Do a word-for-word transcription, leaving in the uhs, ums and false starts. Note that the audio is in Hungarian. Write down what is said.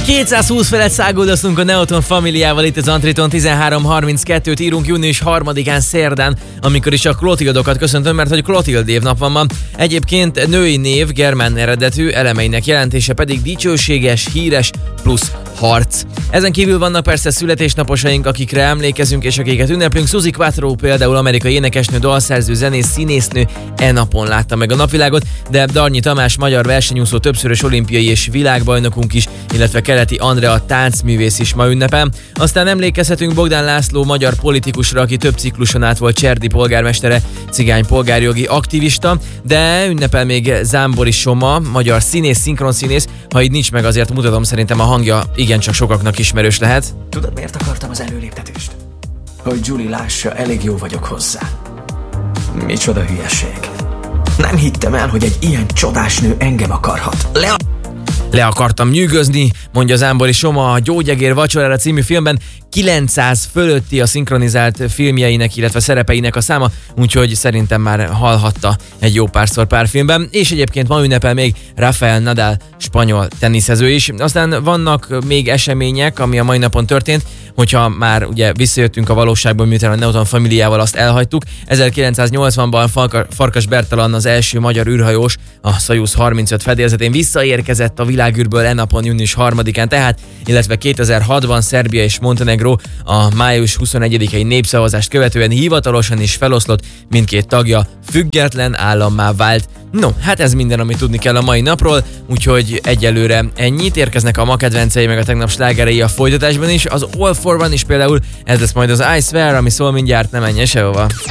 kétszázhúsz felett száguldoztunk a Neoton Familiával, itt az Antriton. Tizenhárom harminckettőt írunk június harmadikán szerdán, amikor is a Klotildokat köszöntöm, mert hogy Klotild évnap van ma. Egyébként női név germán eredetű, elemeinek jelentése pedig dicsőséges, híres plusz harc. Ezen kívül vannak persze születésnaposaink, akikre emlékezünk és akiket ünneplünk. Suzy Quatro például amerikai énekesnő, dalszerző, zenész, színésznő e napon látta meg a napvilágot, de Darnyi Tamás magyar versenyúszó, többszörös olimpiai és világbajnokunk is, illetve Keleti Andrea táncművész is ma ünnepel. Aztán emlékezhetünk Bogdán László magyar politikusra, aki több cikluson át volt Cserdi polgármestere, cigány polgárjogi aktivista, de ünnepel még Zámbori Soma, magyar színész, szinkronszínész. Ha így nincs meg, azért mutatom, szerintem a hangja igencsak sokaknak ismerős lehet. Tudod, miért akartam az előléptetést? Hogy Julie lássa, elég jó vagyok hozzá. Micsoda hülyeség. Nem hittem el, hogy egy ilyen csodás nő engem akarhat. Le Le akartam nyűgözni, mondja Zámbori Soma a Gyógyegér vacsorára című filmben. kilencszáz fölötti a szinkronizált filmjeinek, illetve szerepeinek a száma, úgyhogy szerintem már hallhatta egy jó párszor pár filmben. És egyébként ma ünnepel még Rafael Nadal, spanyol teniszező is. Aztán vannak még események, ami a mai napon történt, hogyha már ugye visszajöttünk a valóságból, miután a Neoton Familiával azt elhagytuk. ezerkilencszáznyolcvanban Farkas Bertalan, az első magyar űrhajós, a Szajuz harmincöt fedélzetén visszaérkezett a világűrből e napon, június harmadikán tehát, illetve kétezer-hatban Szerbia és Montenegró a május huszonegyedikei népszavazást követően hivatalosan is feloszlott, mindkét tagja független állammá vált. No, hát ez minden, amit tudni kell a mai napról, úgyhogy egyelőre ennyit. Érkeznek a ma kedvencei, meg a tegnap slágerei a folytatásban is. Az All For One is például, ez lesz majd az I Swear, ami szól mindjárt, ne menjen sehova.